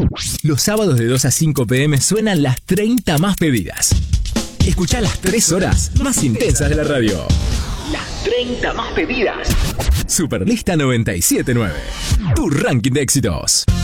Los sábados de 2 a 5 p.m. suenan las 30 más pedidas. Escuchá las 3 horas más intensas de la radio. Las 30 más pedidas. Superlista 97.9. Tu ranking de éxitos.